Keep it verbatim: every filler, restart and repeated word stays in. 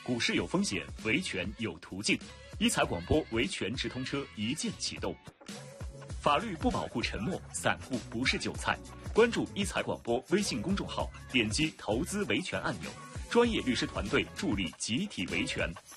股市有风险，维权有途径。一财广播维权直通车一键启动。法律不保护沉默，散户不是韭菜。关注一财广播微信公众号，点击投资维权按钮，专业律师团队助力集体维权。